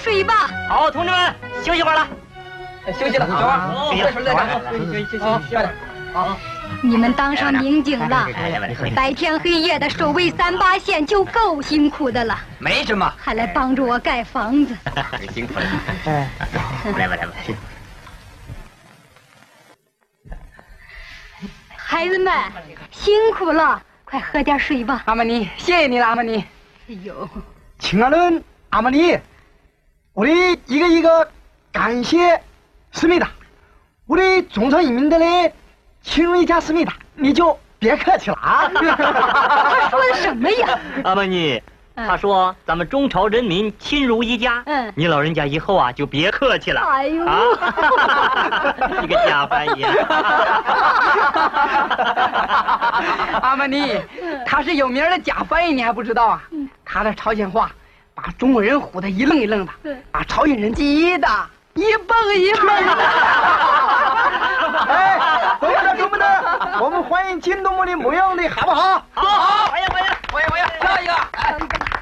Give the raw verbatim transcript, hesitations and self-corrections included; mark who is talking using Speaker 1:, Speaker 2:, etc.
Speaker 1: 睡吧。
Speaker 2: 好，同志们休息会儿了。
Speaker 3: 休息了，小王，
Speaker 2: 休息
Speaker 3: 再说再讲。
Speaker 2: 休息休息
Speaker 3: 好，快点。好。
Speaker 1: 你们当上民警了，白天黑夜的守卫三八线就够辛苦的了，
Speaker 3: 没什么，
Speaker 1: 还来帮助我盖房子，
Speaker 2: 辛苦了。哎，来吧来吧。
Speaker 1: 孩子们辛苦了，快喝点水吧。
Speaker 3: 阿玛尼，谢谢你了，阿玛尼。
Speaker 1: 哎呦，
Speaker 4: 친하는 아마니, 우리 이거 이거 감사했습니다. 우리 종선인민들의 친의자습니다. 你就别客气了啊！
Speaker 1: 他说的什么呀？
Speaker 2: 阿玛尼，他说咱们中朝人民亲如一家。嗯，你老人家以后啊就别客气了。
Speaker 1: 哎呦，
Speaker 2: 啊，你个假翻译！
Speaker 3: 阿玛尼，他是有名的假翻译，你还不知道啊？他的朝鲜话把中国人唬得一愣一愣的，把朝鲜人急的一蹦一蹦的。
Speaker 4: 哎，各位同志们，我们欢迎金东木的模样的好不好？
Speaker 2: 好好，欢迎欢迎
Speaker 3: 欢迎欢迎，下一个。